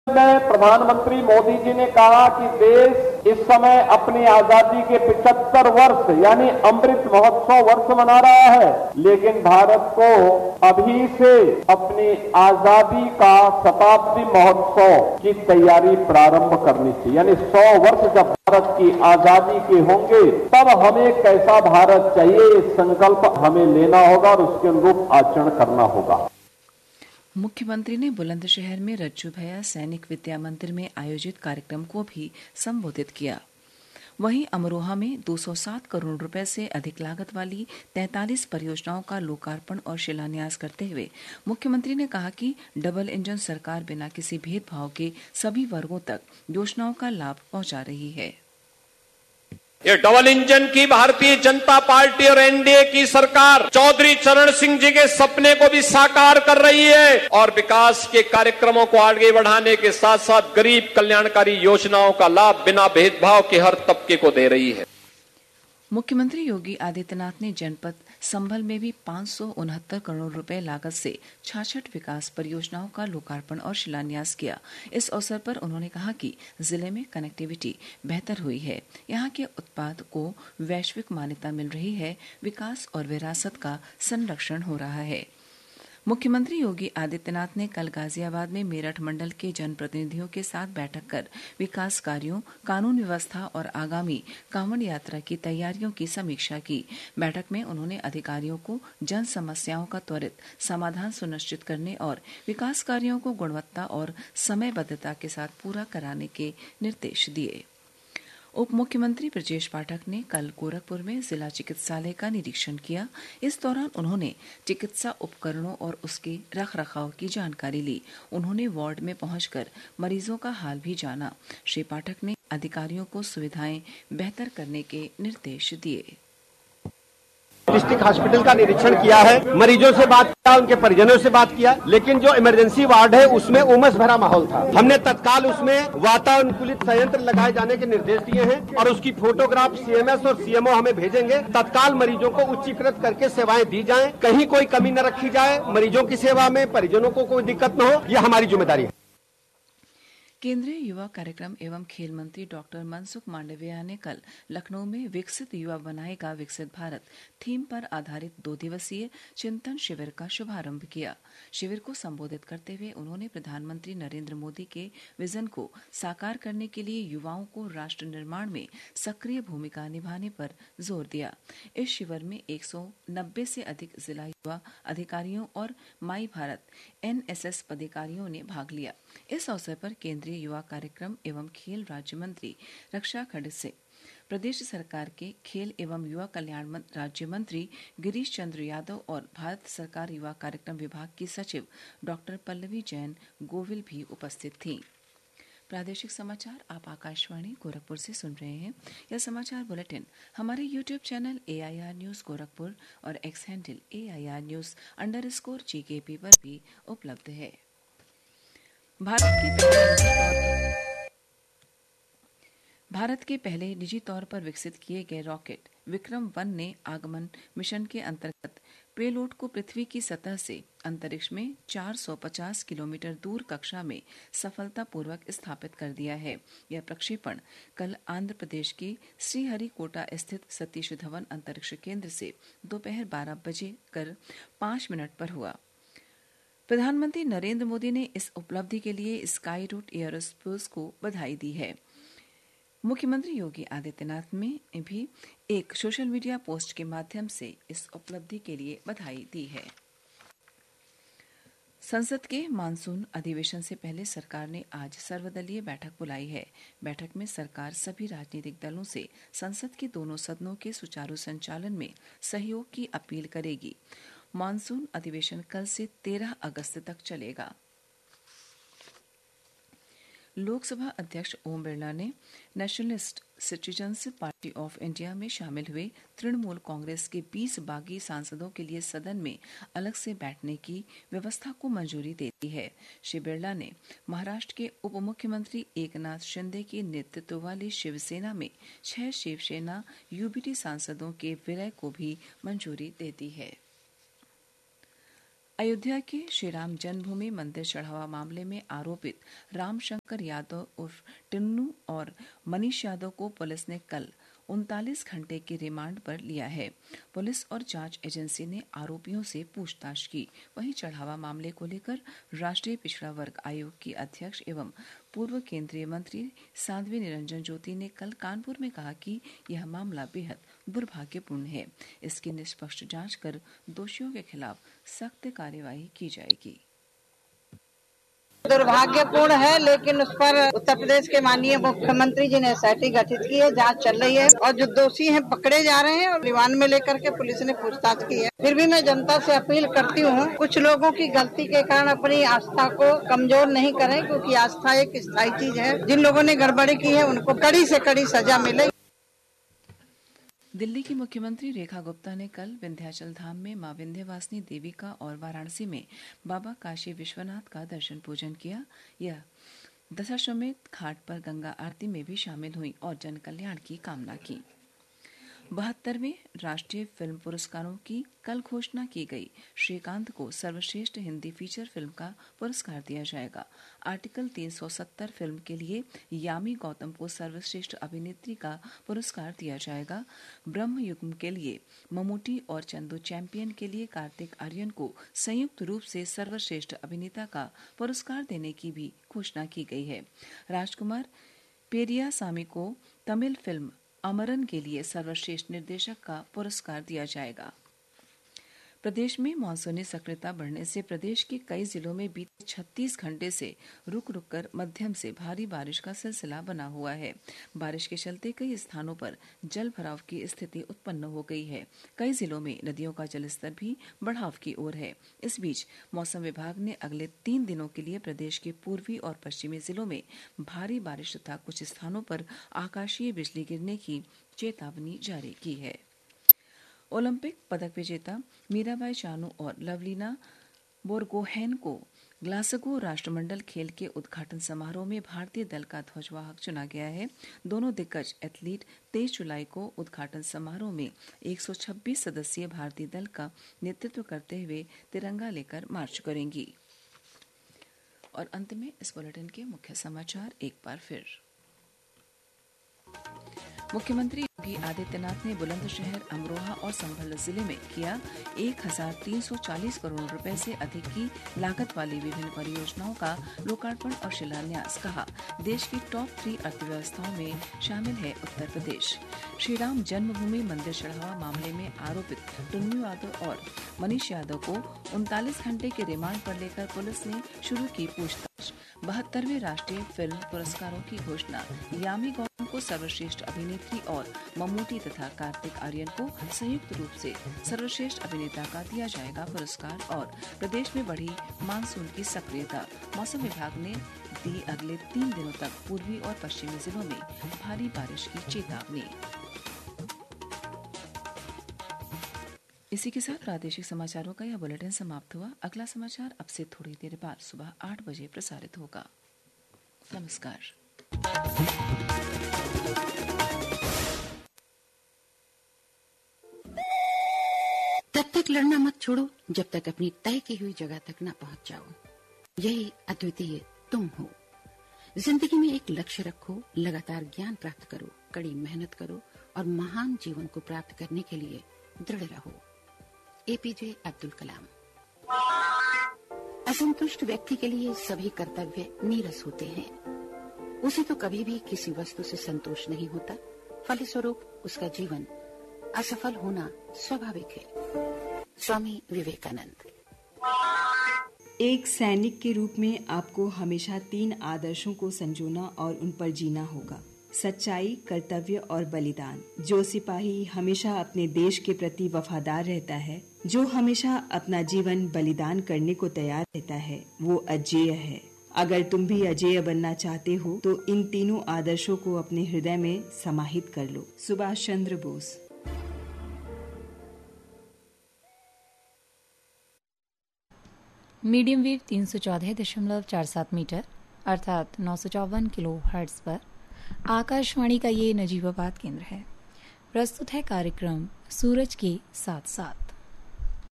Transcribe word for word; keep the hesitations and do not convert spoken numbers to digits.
में प्रधानमंत्री मोदी जी ने कहा कि देश इस समय अपनी आजादी के पचहत्तर वर्ष यानी अमृत महोत्सव वर्ष मना रहा है, लेकिन भारत को अभी से अपनी आजादी का शताब्दी महोत्सव की तैयारी प्रारंभ करनी चाहिए। यानी सौ वर्ष जब भारत की आजादी के होंगे तब हमें कैसा भारत चाहिए, ये संकल्प हमें लेना होगा और उसके अनुरूप आचरण करना होगा। मुख्यमंत्री ने बुलंदशहर में रज्जू भैया सैनिक विद्या मंदिर में आयोजित कार्यक्रम को भी संबोधित किया। वहीं अमरोहा में दो सौ सात करोड़ रुपए से अधिक लागत वाली तैंतालीस परियोजनाओं का लोकार्पण और शिलान्यास करते हुए मुख्यमंत्री ने कहा कि डबल इंजन सरकार बिना किसी भेदभाव के सभी वर्गों तक योजनाओं का लाभ पहुंचा रही है। ये डबल इंजन की भारतीय जनता पार्टी और एनडीए की सरकार चौधरी चरण सिंह जी के सपने को भी साकार कर रही है और विकास के कार्यक्रमों को आगे बढ़ाने के साथ साथ गरीब कल्याणकारी योजनाओं का लाभ बिना भेदभाव के हर तबके को दे रही है। मुख्यमंत्री योगी आदित्यनाथ ने जनपद संभल में भी पांच सौ उनहत्तर करोड़ रुपए लागत से छियासठ विकास परियोजनाओं का लोकार्पण और शिलान्यास किया। इस अवसर पर उन्होंने कहा कि जिले में कनेक्टिविटी बेहतर हुई है, यहाँ के उत्पाद को वैश्विक मान्यता मिल रही है, विकास और विरासत का संरक्षण हो रहा है। मुख्यमंत्री योगी आदित्यनाथ ने कल गाजियाबाद में मेरठ मंडल के जनप्रतिनिधियों के साथ बैठक कर विकास कार्यों, कानून व्यवस्था और आगामी कांवड़ यात्रा की तैयारियों की समीक्षा की। बैठक में उन्होंने अधिकारियों को जन समस्याओं का त्वरित समाधान सुनिश्चित करने और विकास कार्यों को गुणवत्ता और समयबद्धता के साथ पूरा कराने के निर्देश दिए। उप मुख्यमंत्री ब्रजेश पाठक ने कल गोरखपुर में जिला चिकित्सालय का निरीक्षण किया। इस दौरान उन्होंने चिकित्सा उपकरणों और उसके रख रखाव की जानकारी ली। उन्होंने वार्ड में पहुंचकर मरीजों का हाल भी जाना। श्री पाठक ने अधिकारियों को सुविधाएं बेहतर करने के निर्देश दिए। डिस्ट्रिक्ट हॉस्पिटल का निरीक्षण किया है, मरीजों से बात किया, उनके परिजनों से बात किया, लेकिन जो इमरजेंसी वार्ड है उसमें उमस भरा माहौल था। हमने तत्काल उसमें वातानुकूलित संयंत्र लगाए जाने के निर्देश दिए हैं और उसकी फोटोग्राफ सीएमएस और सीएमओ हमें भेजेंगे। तत्काल मरीजों को उच्चीकृत करके सेवाएं दी जाएं, कहीं कोई कमी न रखी जाए, मरीजों की सेवा में परिजनों को कोई दिक्कत न हो, यह हमारी जिम्मेदारी है। केंद्रीय युवा कार्यक्रम एवं खेल मंत्री डॉक्टर मनसुख मांडविया ने कल लखनऊ में विकसित युवा बनाएगा विकसित भारत थीम पर आधारित दो दिवसीय चिंतन शिविर का शुभारंभ किया। शिविर को संबोधित करते हुए उन्होंने प्रधानमंत्री नरेंद्र मोदी के विजन को साकार करने के लिए युवाओं को राष्ट्र निर्माण में सक्रिय भूमिका निभाने पर जोर दिया। इस शिविर में एक सौ नब्बे से अधिक जिला युवा अधिकारियों और माई भारत एनएसएस पदाधिकारियों ने भाग लिया। इस अवसर पर केंद्रीय युवा कार्यक्रम एवं खेल राज्य मंत्री रक्षा खडसे, प्रदेश सरकार के खेल एवं युवा कल्याण राज्य मंत्री गिरीश चंद्र यादव और भारत सरकार युवा कार्यक्रम विभाग की सचिव डॉक्टर पल्लवी जैन गोविल भी उपस्थित थीं। प्रादेशिक समाचार आप आकाशवाणी गोरखपुर से सुन रहे हैं। यह समाचार बुलेटिन हमारे YouTube channel AIR news Gorakhpur और x handle AIR news under score GKP पर भी उपलब्ध है। भारत के पहले भारत के पहले निजी तौर पर विकसित किए गए रॉकेट विक्रम वन ने आगमन मिशन के अंतर्गत पेलोड को पृथ्वी की सतह से अंतरिक्ष में चार सौ पचास किलोमीटर दूर कक्षा में सफलतापूर्वक स्थापित कर दिया है। यह प्रक्षेपण कल आंध्र प्रदेश के श्रीहरिकोटा स्थित सतीश धवन अंतरिक्ष केंद्र से दोपहर बारह बजे कर पांच मिनट पर हुआ। प्रधानमंत्री नरेंद्र मोदी ने इस उपलब्धि के लिए स्काई रूट एयरोस्पेस को बधाई दी है। मुख्यमंत्री योगी आदित्यनाथ ने भी एक सोशल मीडिया पोस्ट के माध्यम से इस उपलब्धि के लिए बधाई दी है। संसद के मानसून अधिवेशन से पहले सरकार ने आज सर्वदलीय बैठक बुलाई है। बैठक में सरकार सभी राजनीतिक दलों से संसद के दोनों सदनों के सुचारू संचालन में सहयोग की अपील करेगी। मानसून अधिवेशन कल से तेरह अगस्त तक चलेगा। लोकसभा अध्यक्ष ओम बिरला ने nationalist citizenship party of India में शामिल हुए तृणमूल कांग्रेस के बीस बागी सांसदों के लिए सदन में अलग से बैठने की व्यवस्था को मंजूरी दे दी है। श्री बिरला ने महाराष्ट्र के उप मुख्यमंत्री एकनाथ शिंदे के नेतृत्व वाली शिवसेना में छह शिवसेना यूबीटी सांसदों के विलय को भी मंजूरी दे दी है। अयोध्या के श्रीराम जन्मभूमि मंदिर चढ़ावा मामले में आरोपित रामशंकर यादव उर्फ टिन्नू और मनीष यादव को पुलिस ने कल उनतालीस घंटे की रिमांड पर लिया है। पुलिस और जांच एजेंसी ने आरोपियों से पूछताछ की। वहीं चढ़ावा मामले को लेकर राष्ट्रीय पिछड़ा वर्ग आयोग की अध्यक्ष एवं पूर्व केंद्रीय मंत्री साध्वी निरंजन ज्योति ने कल कानपुर में कहा कि यह मामला बेहद दुर्भाग्यपूर्ण है। इसकी निष्पक्ष जांच कर दोषियों के खिलाफ सख्त कार्यवाही की जाएगी। दुर्भाग्यपूर्ण है, लेकिन उस पर उत्तर प्रदेश के माननीय मुख्यमंत्री जी ने एस आई टी गठित की है, जांच चल रही है और जो दोषी हैं पकड़े जा रहे हैं और रिमांड में लेकर के पुलिस ने पूछताछ की है। फिर भी मैं जनता से अपील करती हूँ, कुछ लोगों की गलती के कारण अपनी आस्था को कमजोर नहीं करें, क्योंकि आस्था एक स्थायी चीज है। जिन लोगों ने गड़बड़ी की है उनको कड़ी से कड़ी सजा मिले। दिल्ली की मुख्यमंत्री रेखा गुप्ता ने कल विंध्याचल धाम में मां विंध्यवासिनी देवी का और वाराणसी में बाबा काशी विश्वनाथ का दर्शन पूजन किया। यह दशाश्वमेध घाट पर गंगा आरती में भी शामिल हुई और जन कल्याण की कामना की। बहत्तरवें राष्ट्रीय फिल्म पुरस्कारों की कल घोषणा की गई। श्रीकांत को सर्वश्रेष्ठ हिंदी फीचर फिल्म का पुरस्कार दिया जाएगा। आर्टिकल तीन सौ सत्तर फिल्म के लिए यामी गौतम को सर्वश्रेष्ठ अभिनेत्री का पुरस्कार दिया जाएगा। ब्रह्मयुगम के लिए ममूटी और चंदू चैंपियन के लिए कार्तिक आर्यन को संयुक्त रूप से सर्वश्रेष्ठ अभिनेता का पुरस्कार देने की भी घोषणा की गई है। राजकुमार पेरियासामी को तमिल फिल्म अमरन के लिए सर्वश्रेष्ठ निर्देशक का पुरस्कार दिया जाएगा। प्रदेश में मानसूनी सक्रियता बढ़ने से प्रदेश के कई जिलों में बीते छत्तीस घंटे से रुक रुक कर मध्यम से भारी बारिश का सिलसिला बना हुआ है। बारिश के चलते कई स्थानों पर जल भराव की स्थिति उत्पन्न हो गई है। कई जिलों में नदियों का जलस्तर भी बढ़ाव की ओर है। इस बीच मौसम विभाग ने अगले तीन दिनों के लिए प्रदेश के पूर्वी और पश्चिमी जिलों में भारी बारिश तथा कुछ स्थानों पर आकाशीय बिजली गिरने की चेतावनी जारी की है। ओलंपिक पदक विजेता मीराबाई चानू और लवलीना बोरगोहेन को ग्लासगो राष्ट्रमंडल खेल के उद्घाटन समारोह में भारतीय दल का ध्वजवाहक चुना गया है। दोनों दिग्गज एथलीट तेईस जुलाई को उद्घाटन समारोह में एक सौ छब्बीस सदस्यीय भारतीय दल का नेतृत्व करते हुए तिरंगा लेकर मार्च करेंगी। और अंत में इस बुलेटिन के मुख्य समाचार एक बार फिर। मुख्यमंत्री योगी आदित्यनाथ ने बुलंदशहर, अमरोहा और संभल जिले में किया एक हजार तीन सौ चालीस करोड़ रुपए से अधिक की लागत वाली विभिन्न परियोजनाओं का लोकार्पण और शिलान्यास। कहा, देश की टॉप थ्री अर्थव्यवस्थाओं में शामिल है उत्तर प्रदेश। श्रीराम जन्मभूमि मंदिर चढ़ावा मामले में आरोपित टुन्नू यादव और मनीष यादव को उनतालीस घंटे के रिमांड पर लेकर पुलिस ने शुरू की पूछताछ। बहत्तरवें राष्ट्रीय फिल्म पुरस्कारों की घोषणा। यामी गौतम को सर्वश्रेष्ठ अभिनेत्री और ममूटी तथा कार्तिक आर्यन को संयुक्त रूप से सर्वश्रेष्ठ अभिनेता का दिया जाएगा पुरस्कार। और प्रदेश में बढ़ी मानसून की सक्रियता। मौसम विभाग ने दी अगले तीन दिनों तक पूर्वी और पश्चिमी जिलों में भारी बारिश की चेतावनी। इसी के साथ प्रादेशिक समाचारों का यह बुलेटिन समाप्त हुआ। अगला समाचार अब से थोड़ी देर बाद सुबह आठ बजे प्रसारित होगा। नमस्कार। तब तक लड़ना मत छोड़ो जब तक अपनी तय की हुई जगह तक न पहुंच जाओ। यही अद्वितीय तुम हो। जिंदगी में एक लक्ष्य रखो, लगातार ज्ञान प्राप्त करो, कड़ी मेहनत करो और महान जीवन को प्राप्त करने के लिए दृढ़ रहो। ए पी जे अब्दुल कलाम। असंतुष्ट व्यक्ति के लिए सभी कर्तव्य नीरस होते हैं। उसे तो कभी भी किसी वस्तु से संतोष नहीं होता। फलस्वरूप उसका जीवन असफल होना स्वाभाविक है। स्वामी विवेकानंद। एक सैनिक के रूप में आपको हमेशा तीन आदर्शों को संजोना और उन पर जीना होगा: सच्चाई, कर्तव्य और बलिदान। जो सिपाही हमेशा अपने देश के प्रति वफादार रहता है, जो हमेशा अपना जीवन बलिदान करने को तैयार रहता है, वो अजेय है। अगर तुम भी अजेय बनना चाहते हो तो इन तीनों आदर्शों को अपने हृदय में समाहित कर लो। सुभाष चंद्र बोस। मीडियम वेव तीन सौ चौदह दशमलव चार सात मीटर अर्थात नौ सौ चौवन किलो हर्ट्ज पर आकाशवाणी का ये नजीबाबाद केंद्र है। प्रस्तुत है कार्यक्रम सूरज के साथ साथ।